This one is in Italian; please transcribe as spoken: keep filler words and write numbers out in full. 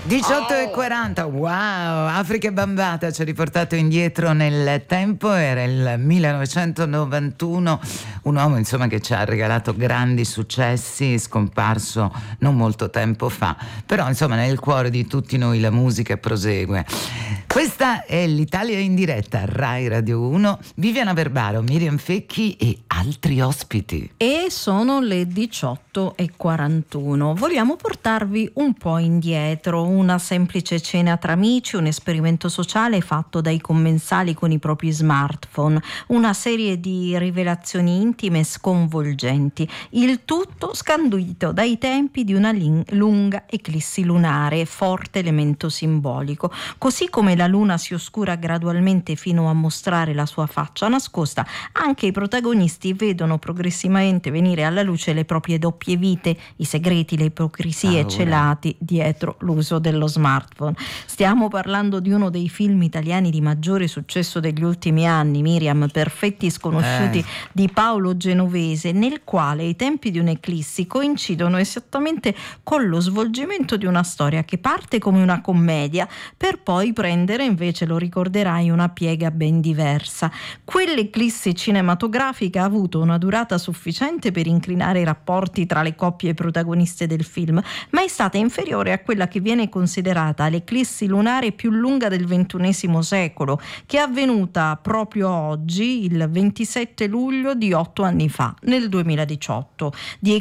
diciotto e quaranta, wow, Africa e Bambata ci ha riportato indietro nel tempo. Era il millenovecentonovantuno, un uomo insomma che ci ha regalato grandi successi, scomparso non molto tempo fa, però insomma nel cuore di tutti noi la musica prosegue. Questa è l'Italia in diretta, Rai Radio uno, Viviana Verbaro, Miriam Fecchi e altri ospiti. E sono le diciotto e quarantuno. Vogliamo portarvi un po' indietro, una semplice cena tra amici, un esperimento sociale fatto dai commensali con i propri smartphone, una serie di rivelazioni intime sconvolgenti, il tutto scandito dai tempi di una lin- lunga eclissi lunare, forte elemento simbolico. Così come la luna si oscura gradualmente fino a mostrare la sua faccia nascosta, anche i protagonisti vedono progressivamente venire alla luce le proprie doppie vite, i segreti, le ipocrisie Paura. celati dietro l'uso dello smartphone. Stiamo parlando di uno dei film italiani di maggiore successo degli ultimi anni, Miriam, Perfetti sconosciuti, Eh. di Paolo Genovese, nel quale i tempi di un'eclissi coincidono esattamente con lo svolgimento di una storia che parte come una commedia per poi prendere, invece lo ricorderai, una piega ben diversa. Quell'eclissi cinematografica ha avuto una durata sufficiente per incrinare i rapporti tra le coppie protagoniste del film, ma è stata inferiore a quella che viene considerata l'eclissi lunare più lunga del ventunesimo secolo, che è avvenuta proprio oggi, il ventisette luglio di otto anni fa, nel duemiladiciotto. Di